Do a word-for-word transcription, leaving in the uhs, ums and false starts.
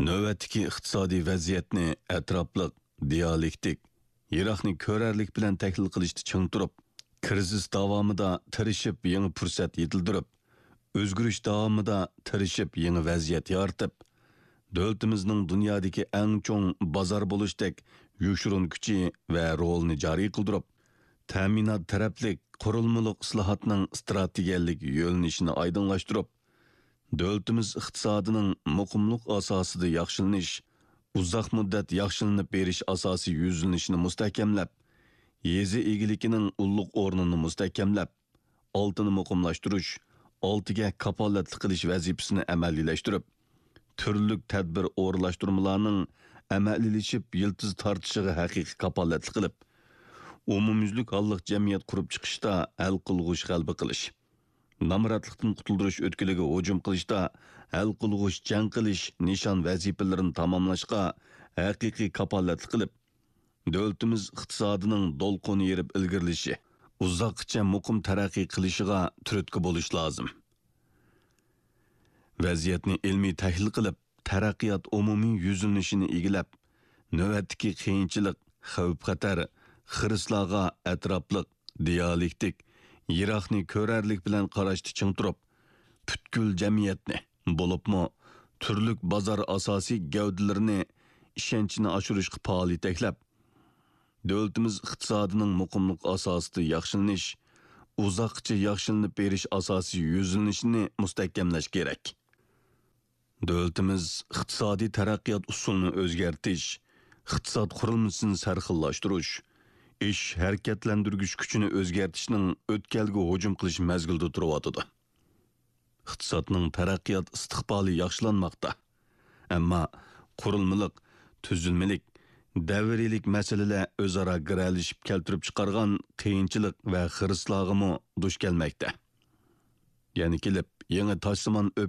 Növbətdəki iqtisadi vəziyyətni ətraflıq, dialektik, yiroqni ko'rarlik bilan tahlil qilishda ching turib, krizis davomida tirishib yangi fursat yetildirib, o'zgarish davomida tirishib yangi vaziyat yaratib, davlatimizning dunyodagi eng cho'ng bozor bo'lishdek yushurun kuchi va rolni joriy qildirib, ta'minot taraflik qurilmaliq islohotning strategiyalik yo'nalishini oydinlashtirib, davlatimiz iqtisodining muqimlik asosida yaxshilanish, uzoq muddat yaxshilanib berish asosi yuzlanishini mustahkamlab, yezi egilikining ulluq o'rnini mustahkamlab, oltini muqimlashtirish, oltiga kapolatlik qilish vazifasini amaliylashtirib, turli tadbir o'rinlashtirmalarning amaliyleşib yiltiz tortishiga haqiqiy kapolatlik qilib, umumyuzlik holliq jamiyat qurib chiqishda hal qilg'ush g'alba qilish, namratlikdan qutuldirish o'tkiliga hujum qilishda hal qilg'ush jang qilish nishon vazifalarini tamomlashga haqiqiy kapolatlik qilib, davlatimiz iqtisodining do'lqini yerib ilgirlishi, uzoqcha muqim taraqqiy qilishiga turtki bo'lish lozim. Vaziyatni ilmiy tahlil qilib, taraqqiyot umumiy yuzlanishini egilab, navbatdagi qiyinchilik, xavf-xatar, xirislarga atrofliq, dialektik, yiroqni ko'rarlik bilan qarashda ching turib, butkul jamiyatni, bo'libmi turli bozor asosiy gavdalarini ishonchini oshirishga faol yetaklab, davlatimiz iqtisodining muqimlik asosida yaxshilanish, uzoqcha yaxshilanib berish asosiy yuzlanishini mustahkamlash kerak. Davlatimiz iqtisodiy taraqqiyot usulini o'zgartirish, iqtisod qurilmasini sarxillashtirish, ish harakatlantirgich kuchini o'zgartirishning o'tkalga hujum qilish mazgilida turibdi. Iqtisodning taraqqiyot istiqboli yaxshilanmoqda. Ammo qurilmalik, tuzilmalik, davriylik masalalar o'zaro giralishib keltirib chiqargan qiyinchilik va xirislarga duch kelmoqda. Ya'ni kelib, yangi toshsimon